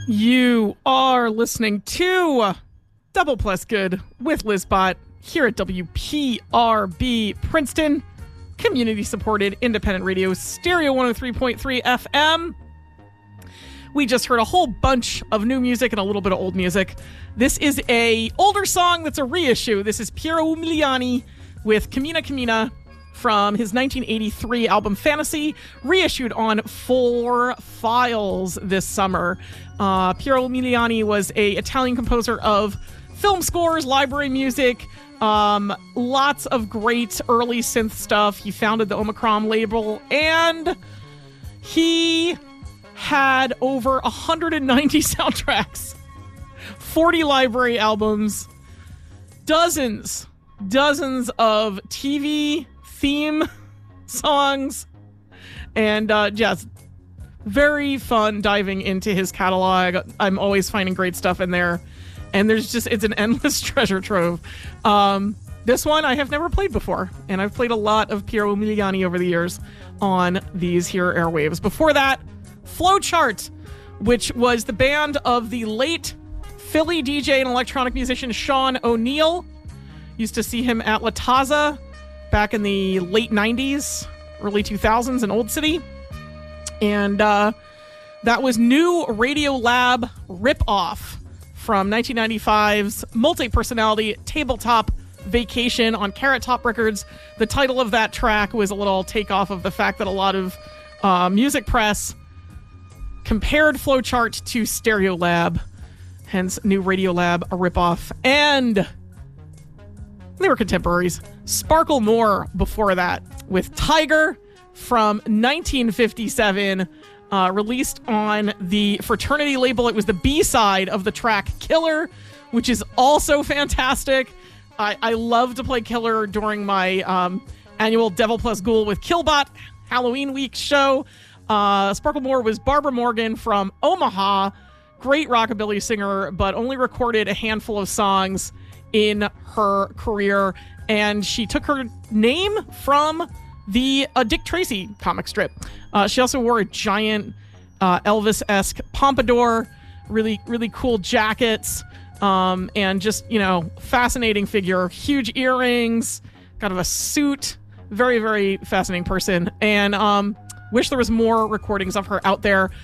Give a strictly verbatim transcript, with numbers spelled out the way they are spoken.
You are listening to Double Plus Good with Lizbot here at W P R B Princeton, community-supported independent radio, Stereo one oh three point three F M. We just heard a whole bunch of new music and a little bit of old music. This is a older song that's a reissue. This is Piero Umiliani with Cammina Cammina from his nineteen eighty-three album Fantasy, reissued on Four Files this summer. Uh, Piero Umiliani was a Italian composer of film scores, library music, um, lots of great early synth stuff. He founded the Omicron label, and he had over one hundred ninety soundtracks, forty library albums, dozens, dozens of T V theme songs, and uh, just very fun diving into his catalog. I'm always finding great stuff in there, and there's just, it's an endless treasure trove. Um, this one I have never played before, and I've played a lot of Piero Umiliani over the years on these here airwaves. Before that, Flowchart, which was the band of the late Philly D J and electronic musician Sean O'Neill. Used to see him at La Taza back in the late nineties, early two thousands in Old City. And uh, that was new Radiolab ripoff from nineteen ninety-five's multi-personality tabletop Vacation on Carrot Top Records. The title of that track was a little takeoff of the fact that a lot of uh, music press compared Flowchart to Stereolab, hence new Radiolab, a ripoff. And they were contemporaries. Sparkle Moore before that with Tiger from nineteen fifty-seven, uh, released on the Fraternity label. It was the B-side of the track Killer, which is also fantastic. I, I love to play Killer during my um, annual Devil Plus Ghoul with Killbot Halloween week show. Uh, Sparkle Moore was Barbara Morgan from Omaha, great rockabilly singer, but only recorded a handful of songs in her career, and she took her name from the uh, Dick Tracy comic strip. Uh, she also wore a giant uh, Elvis-esque pompadour, really, really cool jackets, um, and just, you know, fascinating figure, huge earrings, kind of a suit, very, very fascinating person, and um, wish there was more recordings of her out there.